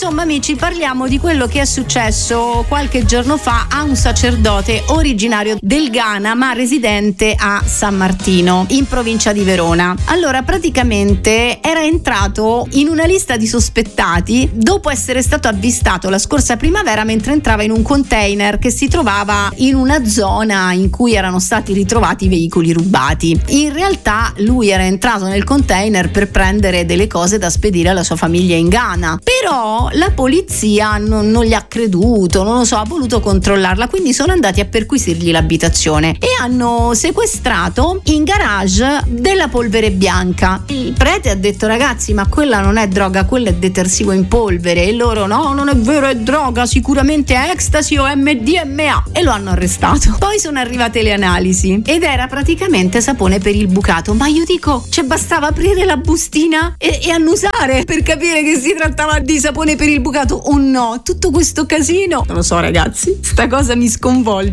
Insomma, amici, parliamo di quello che è successo qualche giorno fa a un sacerdote originario del Ghana ma residente a San Martino, in provincia di Verona. Allora, praticamente era entrato in una lista di sospettati dopo essere stato avvistato la scorsa primavera mentre entrava in un container che si trovava in una zona in cui erano stati ritrovati veicoli rubati. In realtà lui era entrato nel container per prendere delle cose da spedire alla sua famiglia in Ghana, però la polizia non gli ha creduto, non lo so, ha voluto controllarla, quindi sono andati a perquisirgli l'abitazione e hanno sequestrato in garage della polvere bianca. Il prete ha detto: ragazzi, ma quella non è droga, quello è detersivo in polvere. E loro: no, non è vero, è droga, sicuramente è ecstasy o MDMA. E lo hanno arrestato. Poi sono arrivate le analisi ed era praticamente sapone per il bucato. Ma io dico, bastava aprire la bustina e annusare per capire che si trattava di sapone per il bucato o no? Tutto questo casino, non lo so, ragazzi, sta cosa mi sconvolge.